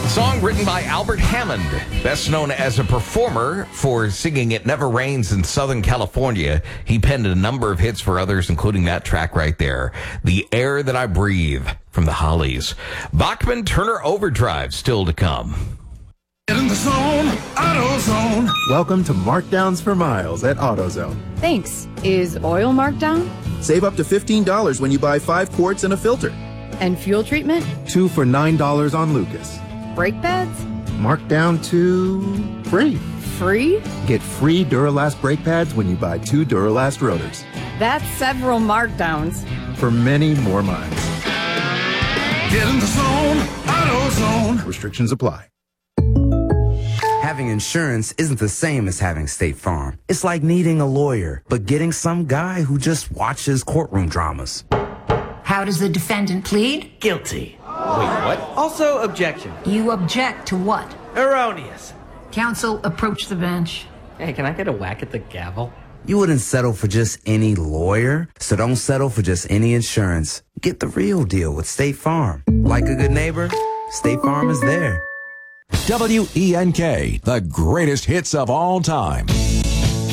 Song written by Albert Hammond, best known as a performer for singing It Never Rains in Southern California. He penned a number of hits for others, including that track right there, The Air That I Breathe from the Hollies. Bachman Turner Overdrive still to come. Get in the zone, AutoZone. Welcome to Markdowns for Miles at AutoZone. Thanks. Is oil marked down? Save up to $15 when you buy 5 quarts and a filter. And fuel treatment? 2 for $9 on Lucas. Brake pads? Marked down to free. Free? Get free Duralast brake pads when you buy 2 Duralast rotors. That's several markdowns. For many more miles. Get in the zone, AutoZone. Restrictions apply. Having insurance isn't the same as having State Farm. It's like needing a lawyer, but getting some guy who just watches courtroom dramas. How does the defendant plead? Guilty. Wait, what? Also, objection. You object to what? Erroneous. Counsel, approach the bench. Hey, can I get a whack at the gavel? You wouldn't settle for just any lawyer, so don't settle for just any insurance. Get the real deal with State Farm. Like a good neighbor, State Farm is there. WENK, the greatest hits of all time.